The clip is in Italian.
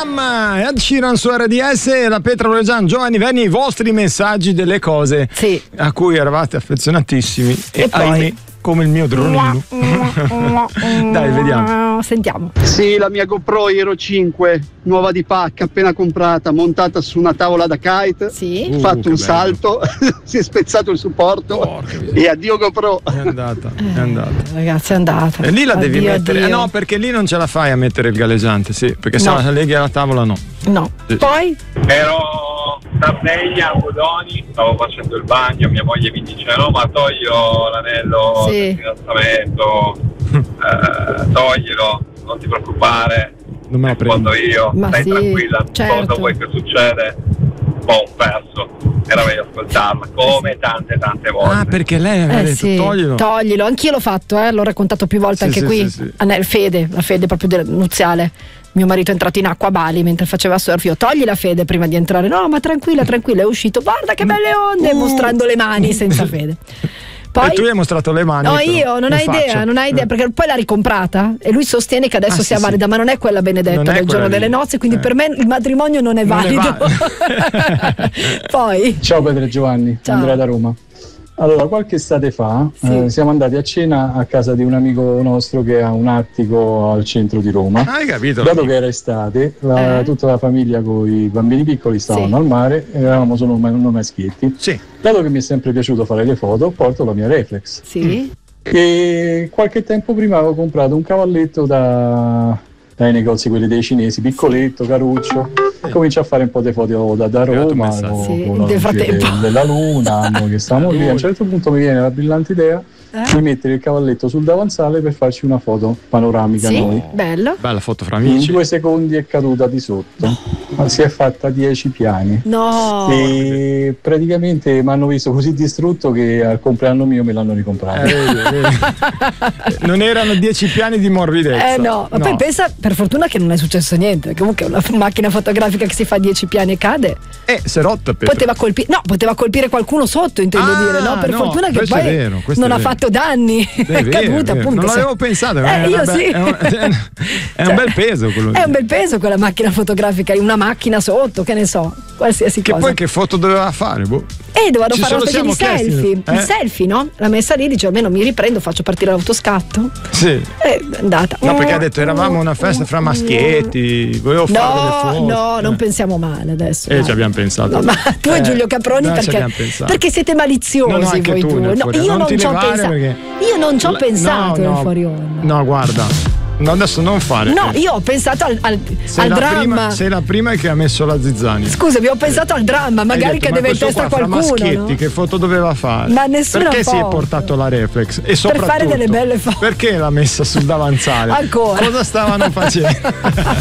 Jam, Ed Sheeran su RDS e la Petra Loregian. Giovanni Venni, i vostri messaggi delle cose a cui eravate affezionatissimi e ahimè, come il mio dronino. Dai, vediamo. Sentiamo. Sì, la mia GoPro Hero 5, nuova di pacca, appena comprata, montata su una tavola da kite. Sì. Fatto un salto, si è spezzato il supporto e addio GoPro. È andata. Ragazzi, è andata. E lì la devi mettere. Addio. No, perché lì non ce la fai a mettere il galleggiante, sì, perché se la leghi alla tavola no. No. Sì. Poi? Ero Sardegna, a Bodoni, stavo facendo il bagno, mia moglie mi dice no ma toglio l'anello del fidanzamento, toglilo, non ti preoccupare, non me lo prendo io, ma stai tranquilla, certo. cosa vuoi che succede? Boh, perso, era meglio ascoltarla, come tante volte. Ah, perché lei aveva detto toglilo, anch'io l'ho fatto, l'ho raccontato più volte anche qui. La fede proprio nuziale. Mio marito è entrato in acqua a Bali mentre faceva surf, io togli la fede prima di entrare, no ma tranquilla, è uscito, guarda che belle onde, mostrando le mani senza fede. Poi, e tu gli hai mostrato le mani. No, io non hai idea, perché poi l'ha ricomprata e lui sostiene che adesso sia valida, ma non è quella benedetta del giorno delle nozze, quindi per me il matrimonio non è valido. Poi ciao Pedro e Giovanni, ciao. Andrea da Roma. Allora, qualche estate fa siamo andati a cena a casa di un amico nostro che ha un attico al centro di Roma. Hai capito? Dato che era estate, tutta la famiglia con i bambini piccoli stavano al mare, eravamo solo noi maschietti. Sì. Dato che mi è sempre piaciuto fare le foto, porto la mia reflex. Sì. E qualche tempo prima avevo comprato un cavalletto dai negozi, quelli dei cinesi, piccoletto, caruccio. Comincio a fare un po' di foto da Roma, nel frattempo della luna, che stavamo lì. A un certo punto mi viene la brillante idea di mettere il cavalletto sul davanzale per farci una foto panoramica noi. Bello. Bella foto fra amici. In 2 secondi è caduta di sotto, ma si è fatta 10 piani. No. E praticamente mi hanno visto così distrutto che al compleanno mio me l'hanno ricomprato. Non erano 10 piani di morbidezza. No, ma poi pensa, per fortuna che non è successo niente. Comunque una macchina fotografica che si fa 10è piani e cade. Si è rotta. Poteva colpire qualcuno sotto, intendo dire, no? Per fortuna che poi non ha fatto danni. È caduta, appunto. Non l'avevo pensato. Io sì. È un bel peso quello. È un bel peso quella macchina fotografica, una macchina sotto, che ne so, qualsiasi cosa. Che poi che foto doveva fare? Dovevano fare una specie di selfie. Il selfie, no? L'ha messa lì, dice almeno mi riprendo, faccio partire l'autoscatto. Sì. È andata. No, perché ha detto eravamo una festa fra maschietti, volevo fare delle foto. No, non pensiamo male adesso. Ci abbiamo pensato. No, ma tu e Giulio Caproni perché siete maliziosi voi tu. No, io non ci ho pensato. Io non ci ho pensato nel fuori onda. No, guarda. No, adesso non fare. No, io ho pensato al dramma. Sei la prima che ha messo la zizzania. Scusami, ho pensato al dramma, magari detto, cadeva in testa qualcuno. Maschietti, no? Che foto doveva fare? Ma nessuna perché foto. Si è portato la reflex? E per fare delle belle foto. Perché l'ha messa sul davanzale? Ancora. Cosa stavano facendo?